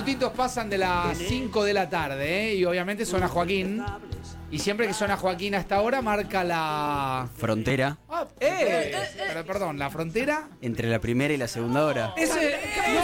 minutitos pasan de las 5 de la tarde, ¿eh? Y obviamente suena Joaquín. Y siempre que suena Joaquín hasta ahora marca la... Frontera. Pero perdón, ¿la frontera? Entre la primera y la segunda hora. Ese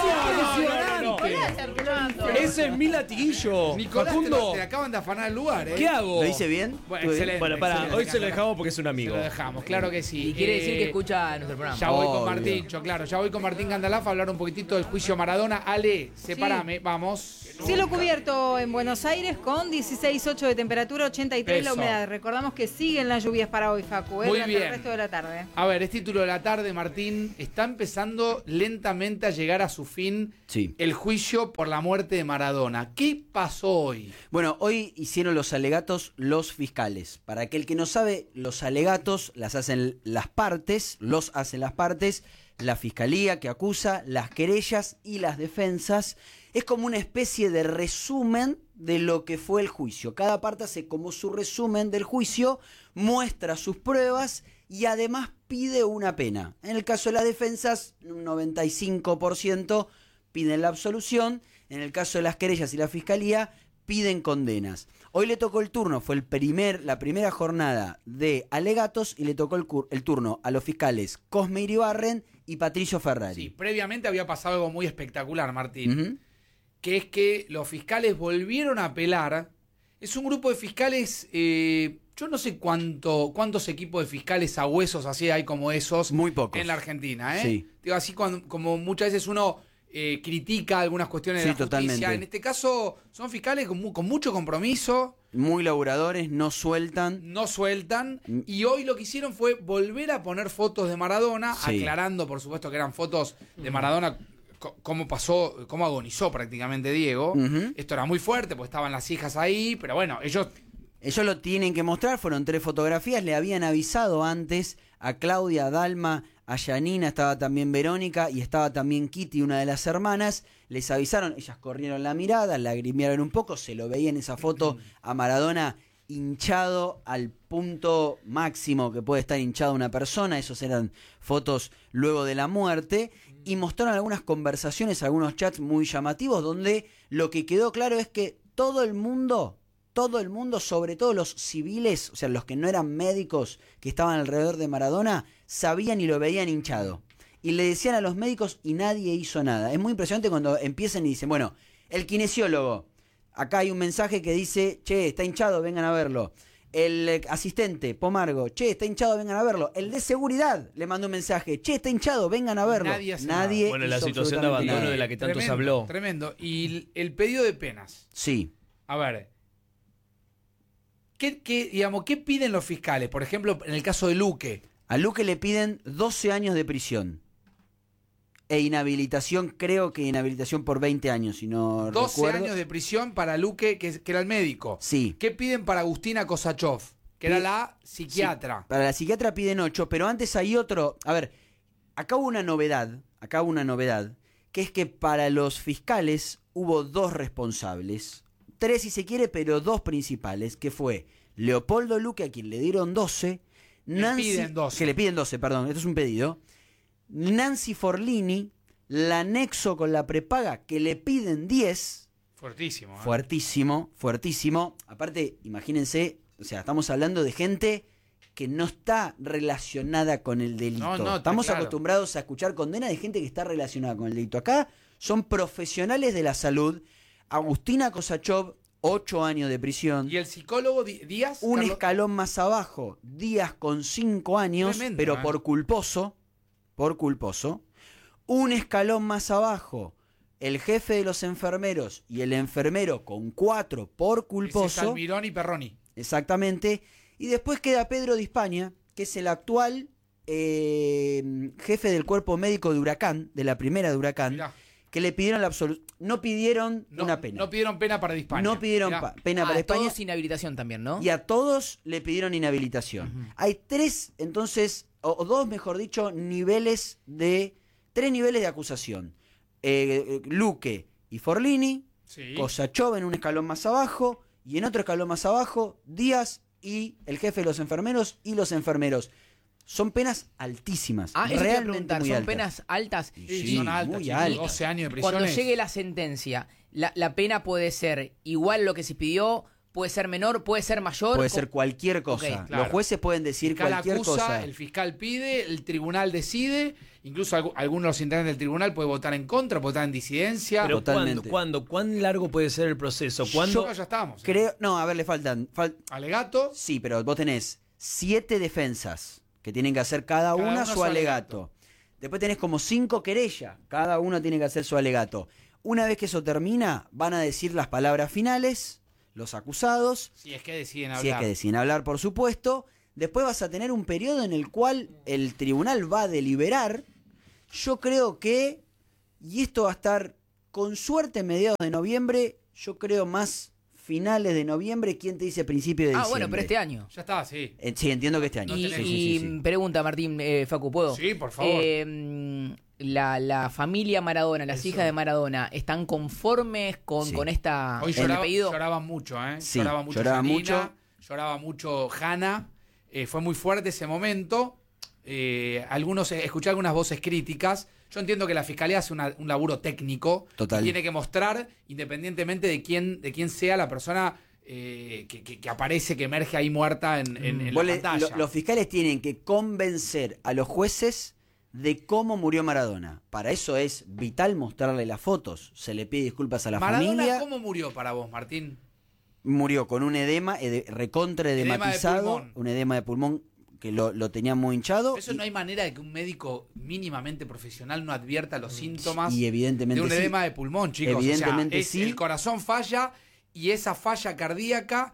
Ese es mi latiguillo. Nicolás, Facundo, te acaban de afanar el lugar, ¿eh? ¿qué hago? ¿Lo hice bien? Bueno, excelente. Bueno, pará, excelente. hoy se lo dejamos porque es un Se amigo. lo dejamos, claro que sí. Y quiere decir que escucha nuestro programa. Ya voy con Obvio. Martincho, claro. Ya voy con Martín Gandalaf a hablar un poquitito del juicio Maradona. Ale, sepárame, vamos. Cielo cubierto en Buenos Aires con 16,8 de temperatura, 83 la Eso. humedad. Recordamos que siguen las lluvias para hoy, Facu, Muy durante bien. el resto de la tarde. A ver, es título de la tarde, Martín. Está empezando lentamente a llegar a su fin Sí. el juicio por la muerte de Maradona. ¿Qué pasó hoy? Bueno, hoy hicieron los alegatos los fiscales. Para aquel que no sabe, los alegatos los hacen las partes, la fiscalía que acusa, las querellas y las defensas. Es como una especie de resumen de lo que fue el juicio. Cada parte hace como su resumen del juicio, muestra sus pruebas y además pide una pena. En el caso de las defensas, un 95% piden la absolución. En el caso de las querellas y la fiscalía, piden condenas. Hoy le tocó el turno, fue la primera jornada de alegatos y le tocó el turno a los fiscales Cosme Iribarren y Patricio Ferrari. Sí, previamente había pasado algo muy espectacular, Martín. Ujú. Que es que los fiscales volvieron a apelar. Es un grupo de fiscales, yo no sé cuántos equipos de fiscales a huesos así hay como esos Muy pocos. en la Argentina, ¿eh? Sí. Digo, así como muchas veces uno critica algunas cuestiones Sí, de la justicia. totalmente. En este caso son fiscales con mucho compromiso, Muy laburadores, no sueltan. no sueltan, y hoy lo que hicieron fue volver a poner fotos de Maradona, Sí. aclarando por supuesto que eran fotos de Maradona, cómo pasó, cómo agonizó prácticamente Diego. Ujú. Esto era muy fuerte, porque estaban las hijas ahí, pero bueno, ellos... Ellos lo tienen que mostrar, fueron 3 fotografías, le habían avisado antes a Claudia, a Dalma, a Yanina, estaba también Verónica y estaba también Kitty, una de las hermanas, les avisaron, ellas corrieron la mirada, lagrimearon un poco, se lo veía en esa foto a Maradona hinchado al punto máximo que puede estar hinchado una persona, esos eran fotos luego de la muerte, y mostraron algunas conversaciones, algunos chats muy llamativos, donde lo que quedó claro es que todo el mundo, sobre todo los civiles, o sea, los que no eran médicos que estaban alrededor de Maradona, sabían y lo veían hinchado. Y le decían a los médicos y nadie hizo nada. Es muy impresionante cuando empiezan y dicen, bueno, el kinesiólogo, acá hay un mensaje que dice, che, está hinchado, vengan a verlo. El asistente, Pomargo, che, está hinchado, vengan a verlo. El de seguridad le mandó un mensaje, che, está hinchado, vengan a verlo. Nadie hace Bueno, la hizo situación de absolutamente abandono nada. de la que tanto se Tremendo, habló. tremendo. Y el pedido de penas. Sí. A ver, ¿qué piden los fiscales? Por ejemplo, en el caso de Luque. A Luque le piden 12 años de prisión. E inhabilitación, creo que inhabilitación por 20 años, si no 12 recuerdo. años de prisión para Luque, que era el médico. Sí. ¿Qué piden para Agustina Kosachov, que era la psiquiatra? Sí, para la psiquiatra piden 8, pero antes hay otro. A ver, acá hubo una novedad, que es que para los fiscales hubo 2 responsables. 3 si se quiere, pero 2 principales, que fue Leopoldo Luque, a quien le dieron 12, piden 12. que le piden 12, perdón, esto es un pedido. Nancy Forlini, la nexo con la prepaga, que le piden 10. Fuertísimo. ¿eh? Fuertísimo, fuertísimo. Aparte, imagínense, o sea, estamos hablando de gente que no está relacionada con el delito. No, estamos claro. acostumbrados a escuchar condenas de gente que está relacionada con el delito. Acá son profesionales de la salud. Agustina Kosachov, 8 años de prisión. ¿Y el psicólogo Díaz? Un Carlos? escalón más abajo, Díaz con 5 años, Tremendo, pero ¿eh? por culposo. Un escalón más abajo, el jefe de los enfermeros y el enfermero con 4 por Ese es culposo. Almirón y Perroni. Exactamente. Y después queda Pedro de España, que es el actual jefe del cuerpo médico de Huracán, de la primera de Huracán, Mirá. que le pidieron la absolución. No pidieron una pena. No pidieron pena para España. No pidieron Mirá. pena para España. Todos sin habilitación también, ¿no? Y a todos le pidieron inhabilitación. Hay 3, entonces, o 2, mejor dicho, niveles de... 3 niveles de acusación. Luque y Forlini, Sí. Kosachov en un escalón más abajo, y en otro escalón más abajo, Díaz y el jefe de los enfermeros y los enfermeros. Son penas altísimas. Eso te iba a realmente preguntar, muy ¿son altas. penas altas? Sí, son altas, muy chicos, altas. 12 años de Cuando prisiones. llegue la sentencia, la pena puede ser igual lo que se pidió, puede ser menor, puede ser mayor. Puede ser cualquier cosa. Ok, claro. Los jueces pueden decir El fiscal cualquier acusa, cosa. el fiscal pide, el tribunal decide, incluso algunos de los integrantes del tribunal pueden votar en contra, votar en disidencia. Pero Totalmente. ¿cuán largo puede ser el proceso? ¿Cuándo? Ya estamos. Creo, no, a ver, le faltan. Alegato. Sí, pero vos tenés 7 defensas que tienen que hacer cada una una su su alegato. Después tenés como 5 querellas. Cada uno tiene que hacer su alegato. Una vez que eso termina, van a decir las palabras finales, los acusados. Si es que deciden hablar. Si es que deciden hablar, por supuesto. Después vas a tener un periodo en el cual el tribunal va a deliberar. Yo creo que, y esto va a estar con suerte mediados de noviembre, yo creo más finales de noviembre. ¿Quién te dice principio de diciembre? Bueno, pero este año. Ya está, sí. Sí, entiendo que este año. Y, Sí, sí, y sí, sí. pregunta, Martín, Facu, ¿puedo? Sí, por favor. La familia Maradona, las Eso. hijas de Maradona, ¿están conformes con, Sí. con esta Hoy con el pedido? lloraban mucho, ¿eh? Sí, lloraba mucho lloraba Janina, mucho. lloraba mucho Hanna. Fue muy fuerte ese momento. Escuché algunas voces críticas. Yo entiendo que la fiscalía hace un laburo técnico. Total. Y tiene que mostrar, independientemente de quién sea la persona que aparece, que emerge ahí muerta en la Vos pantalla. los fiscales tienen que convencer a los jueces de cómo murió Maradona. Para eso es vital mostrarle las fotos. Se le pide disculpas a la Maradona, familia. ¿cómo murió para vos, Martín? Murió con un edema, recontra edematizado, pulmón. un edema de pulmón que lo tenía muy hinchado. Eso no hay manera de que un médico mínimamente profesional no advierta los síntomas y evidentemente de un sí. edema de pulmón, chicos. Evidentemente sí. El corazón falla y esa falla cardíaca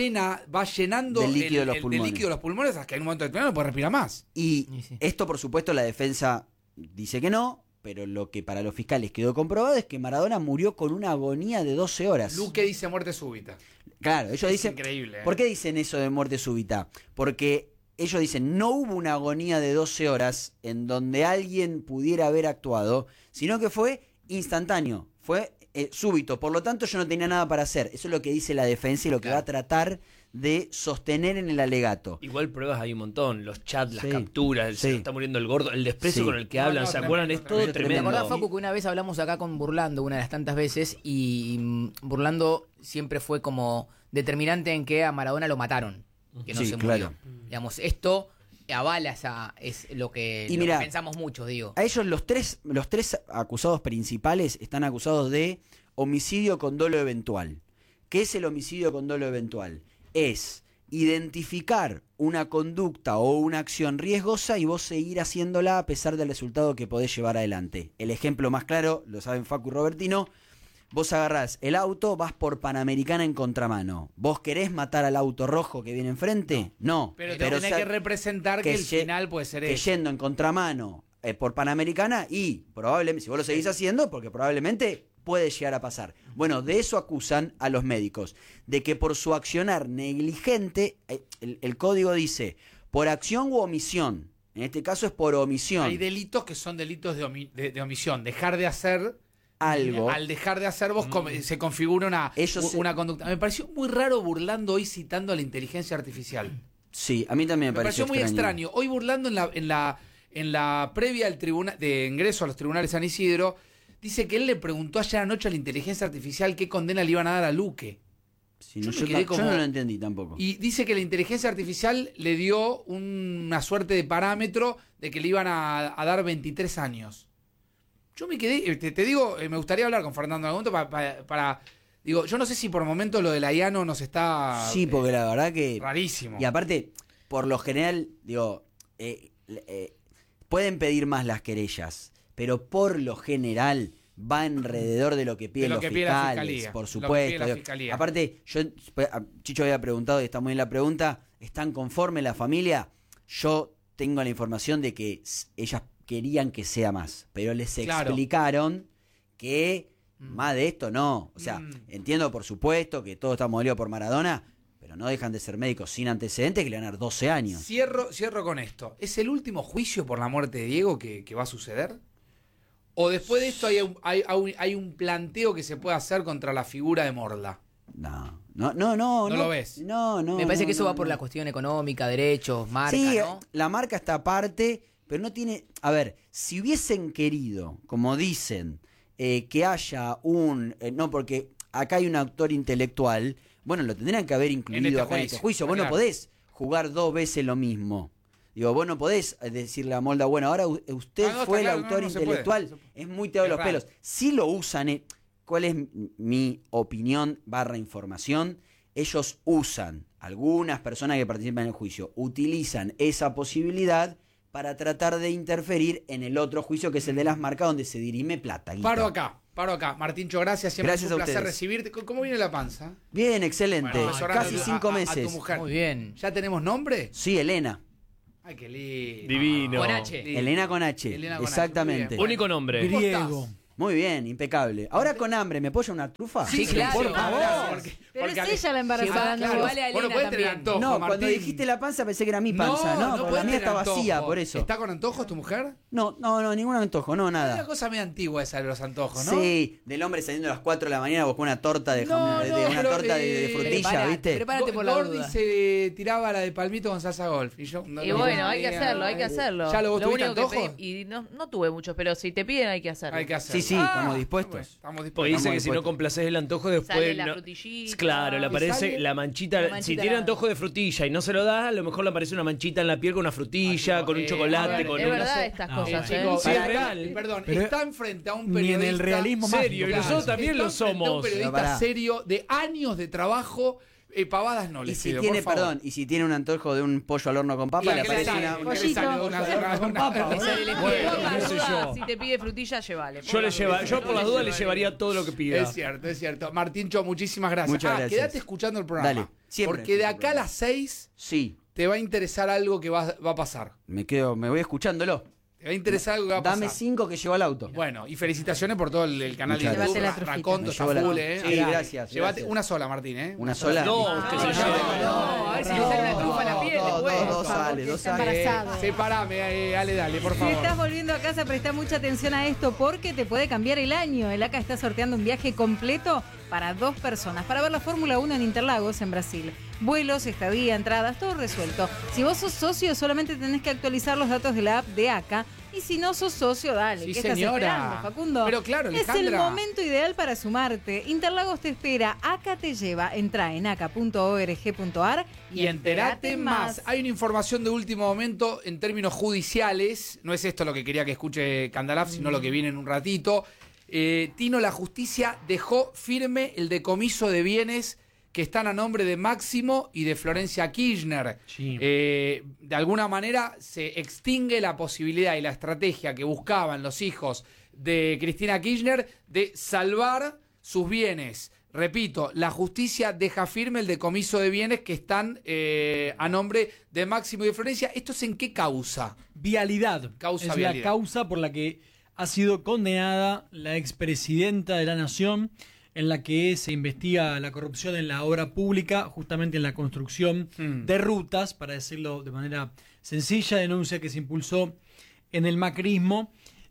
va llenando Del líquido de los del pulmones. líquido de los pulmones hasta que en un momento determinado no puede respirar más. Y Y sí. esto, por supuesto, la defensa dice que no, pero lo que para los fiscales quedó comprobado es que Maradona murió con una agonía de 12 horas. Luque dice muerte súbita. Claro, ellos Es dicen... increíble. ¿Por qué dicen eso de muerte súbita? Porque ellos dicen, no hubo una agonía de 12 horas en donde alguien pudiera haber actuado, sino que fue instantáneo, fue súbito. Por lo tanto, yo no tenía nada para hacer. Eso es lo que dice la defensa y lo que va a tratar de sostener en el alegato. Igual pruebas hay un montón, los chats, las Sí, capturas, sí. se está muriendo el gordo, el desprecio Sí. con el que No, hablan, no, ¿se tremendo, acuerdan? Es todo tremendo. ¿Te tremendo. acordás, Facu, que una vez hablamos acá con Burlando una de las tantas veces y Burlando siempre fue como determinante en que a Maradona lo mataron, que no Sí, se claro. murió? Digamos, esto avala es lo que, Y lo mirá, que pensamos muchos, digo. A ellos los tres acusados principales están acusados de homicidio con dolo eventual. ¿Qué es el homicidio con dolo eventual? Es identificar una conducta o una acción riesgosa y vos seguir haciéndola a pesar del resultado que podés llevar adelante. El ejemplo más claro, lo saben Facu y Robertino, vos agarrás el auto, vas por Panamericana en contramano. ¿Vos querés matar al auto rojo que viene enfrente? No. Pero tenés que representar que el ye- final puede ser que eso. yendo en contramano por Panamericana y probablemente, si vos lo seguís haciendo, porque probablemente puede llegar a pasar. Bueno, de eso acusan a los médicos, de que por su accionar negligente, el código dice, por acción u omisión, en este caso es por omisión, Hay delitos que son delitos de omisión. Dejar de hacer algo. Al dejar de hacer vos se configura una conducta. Me pareció muy raro Burlando hoy citando a la inteligencia artificial. Sí, a mí también Me pareció muy extraño. Hoy Burlando en la previa del tribunal de ingreso a los tribunales San Isidro, dice que él le preguntó ayer anoche a la inteligencia artificial qué condena le iban a dar a Luque. Sí, no, yo me quedé yo como- no lo entendí tampoco. Y dice que la inteligencia artificial le dio una suerte de parámetro de que le iban a dar 23 años. Yo me quedé, te digo, me gustaría hablar con Fernando en algún momento para digo, yo no sé si por momento lo de la IANO nos está Sí, porque la verdad que... rarísimo. Y aparte, por lo general, digo, pueden pedir más las querellas, pero por lo general va alrededor de lo que piden De lo los que pide la fiscales, fiscalía, por lo que pide supuesto. la Digo, fiscalía. aparte, Chicho había preguntado, y está muy bien la pregunta, ¿están conformes la familia? Yo tengo la información de que ellas querían que sea más, pero les Claro. explicaron que más de esto no. O sea, Mm. entiendo por supuesto que todos estamos molidos por Maradona, pero no dejan de ser médicos sin antecedentes que le van a dar 12 años. Cierro con esto. ¿Es el último juicio por la muerte de Diego que va a suceder? ¿O después de esto hay un planteo que se puede hacer contra la figura de Morla? No, No lo ves. No. Me parece que eso va por no. la cuestión económica, derechos, marca, Sí, ¿no? la marca está aparte, pero no tiene... A ver, si hubiesen querido, como dicen, que haya un... no, porque acá hay un autor intelectual, bueno, lo tendrían que haber incluido acá en este juicio. Vos no claro. podés jugar 2 veces lo mismo. Digo, vos no podés decirle a Molda, bueno, ahora usted No, fue está el claro, autor no se intelectual, puede. es muy tirado de Es los raro. pelos. Si lo usan, ¿cuál es mi opinión / información? Ellos usan, algunas personas que participan en el juicio, utilizan esa posibilidad para tratar de interferir en el otro juicio, que es el de las marcas, donde se dirime plata. guita. Paro acá. Martincho, gracias. Siempre Gracias es un a placer ustedes. recibirte. ¿Cómo viene la panza? Bien, excelente. Bueno, besorando Casi a 5 tu meses. mujer. Muy bien. ¿Ya tenemos nombre? Sí, Elena. Ay, qué lindo. Divino. Con H. Lindo. Elena con H. Elena con H, Exactamente. muy bien. Único nombre. ¿Cómo Griego. estás? Muy bien, impecable. Ahora con hambre, ¿me apoya una trufa? Sí, claro. Por favor. Pero Porque es ella la embarazada, claro. no vos. Vale a Bueno, Elena puede tener también. antojo, No, cuando Martín. dijiste la panza pensé que era mi panza. No, porque la puede mía tener está vacía, antojo. por eso. ¿Está con antojos tu mujer? No, ningún antojo, no, Es una nada. cosa medio antigua esa de los antojos, ¿no? Sí, del hombre saliendo a las 4 de la mañana buscó una torta de jamón, No, una pero, torta de frutilla, ¿viste? Prepárate por la Gordi duda. se tiraba la de palmito con salsa golf. Y yo no Y lo bueno, hay que tenía. hacerlo, hay que hacerlo. ¿Ya lo tuviste único que antojos? y no tuve muchos, pero si te piden hay que hacerlo. Hay que hacerlo. Sí, estamos dispuestos. Bueno, estamos dispuestos. Porque dice Estamos que si no dispuestos. complaces el antojo después... Sale la no- frutillita. Claro, le Y aparece sale la manchita. la manchita Si tiene la- antojo de frutilla y no se lo da, a lo mejor le aparece una manchita en la piel con una frutilla, con un a chocolate, ver, con Es una... verdad estas No, cosas, ¿eh? Chicos, Sí, es para- real. Perdón, Pero está enfrente a un ni periodista. en el realismo serio, y mágico nosotros pasa. también Está lo enfrente a un somos. Pero periodista pará. serio de años de trabajo. Pavadas no Y les si pido, tiene, por favor. perdón, y si tiene un antojo de un pollo al horno con papa, ¿Y le a qué le aparece sale? una... ¿Qué le Pollito. sale? Una- papa, Me sale el Bueno, por qué las sé dudas, yo. si te pide frutilla, llévale. Yo por las dudas le llevaría todo lo que pida. Es cierto. Martincho, muchísimas gracias. Muchas gracias. Quédate escuchando el programa. Dale, siempre Porque de escucho el acá a programa. las 6 Sí, te va a interesar algo que va a pasar. me voy escuchándolo. Te va a interesar algo que va a pasar. Dame 5 que llevo al auto. Bueno, y felicitaciones por todo el canal Muchas de YouTube. gracias. Llévate la trufita. Raconto, Me está llevo la- full, Sí, gracias, Llévate gracias. una sola, Martín, ¿eh? ¿Una sola? No, que se lleve. No, a ver si le sale una trufa a la piel después. Dos sale, dos está sale. embarazado. Separame, Ale, dale, por Si favor. estás volviendo a casa, presta mucha atención a esto porque te puede cambiar el año. El ACA está sorteando un viaje completo para 2 personas para ver la Fórmula 1 en Interlagos, en Brasil. Vuelos, estadía, entradas, todo resuelto. Si vos sos socio, solamente tenés que actualizar los datos de la app de ACA. Y si no sos socio, dale. Sí, ¿Qué estás señora. esperando, Facundo? Pero claro, es el Alejandra. momento ideal para sumarte. Interlagos te espera, ACA te lleva. Entrá en aca.org.ar Y entérate más. Hay una información de último momento en términos judiciales. No es esto lo que quería que escuche Candalaf, sino lo que viene en un ratito. Tino, la justicia dejó firme el decomiso de bienes que están a nombre de Máximo y de Florencia Kirchner. Sí. De alguna manera se extingue la posibilidad y la estrategia que buscaban los hijos de Cristina Kirchner de salvar sus bienes. Repito, la justicia deja firme el decomiso de bienes que están a nombre de Máximo y de Florencia. ¿Esto es en qué causa? Vialidad. Causa es vialidad. la causa por la que ha sido condenada la expresidenta de la Nación, en la que se investiga la corrupción en la obra pública, justamente en la construcción de rutas, para decirlo de manera sencilla, denuncia que se impulsó en el macrismo.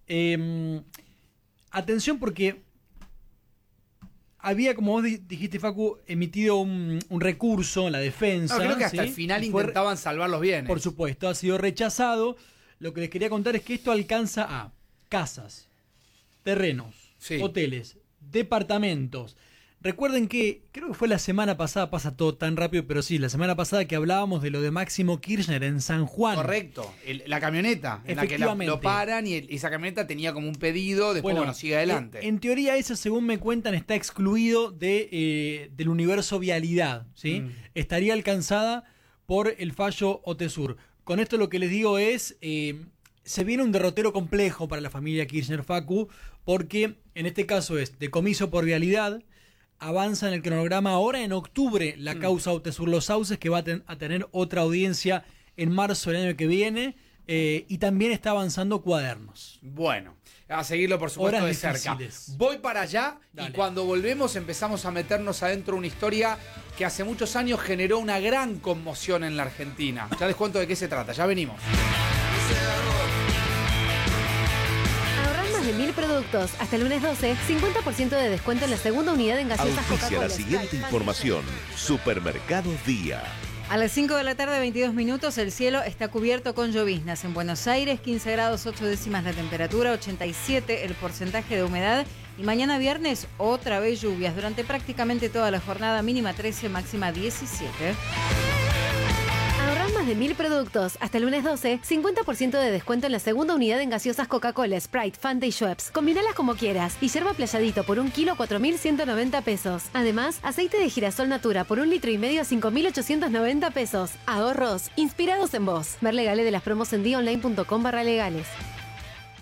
Atención porque había, como vos dijiste, Facu, emitido un recurso en la defensa. No, creo que hasta ¿sí? el final Y fue- intentaban salvar los bienes. Por supuesto, ha sido rechazado. Lo que les quería contar es que esto alcanza a casas, terrenos, Sí. hoteles, departamentos. Recuerden que, creo que fue la semana pasada, pasa todo tan rápido, pero sí, la semana pasada que hablábamos de lo de Máximo Kirchner en San Juan. Correcto. La camioneta en la que Efectivamente. lo paran y esa camioneta tenía como un pedido, después bueno, sigue adelante. En teoría eso, según me cuentan, está excluido del universo vialidad, ¿sí? Estaría alcanzada por el fallo OTESUR. Con esto lo que les digo es, se viene un derrotero complejo para la familia Kirchner, Facu, porque en este caso es decomiso por vialidad, avanza en el cronograma ahora en octubre la causa OTESUR Los Sauces, que va a tener otra audiencia en marzo del año que viene, y también está avanzando Cuadernos. Bueno, a seguirlo por supuesto Horas de cerca. difíciles. Voy para allá Dale. y cuando volvemos empezamos a meternos adentro de una historia que hace muchos años generó una gran conmoción en la Argentina. Ya les cuento de qué se trata, ya venimos. Ahorrás más de 1.000 productos. Hasta el lunes 12, 50% de descuento en la segunda unidad en gaseosas Auspicia Coca-Cola. la siguiente Sprite, información. Supermercados Día. A las 5 de la tarde, 22 minutos, el cielo está cubierto con lloviznas. En Buenos Aires, 15 grados 8 décimas la temperatura, 87 el porcentaje de humedad. Y mañana viernes, otra vez lluvias durante prácticamente toda la jornada, mínima 13, máxima 17. Ahorrás más de 1000 productos. Hasta el lunes 12, 50% de descuento en la segunda unidad en gaseosas Coca-Cola, Sprite, Fanta y Schweppes. Combinalas como quieras. Y yerba playadito por 1 kilo, 4.190 pesos. Además, aceite de girasol Natura por 1,5 litros, 5.890 pesos. Ahorros inspirados en vos. Ver legales de las promos en dionline.com/legales.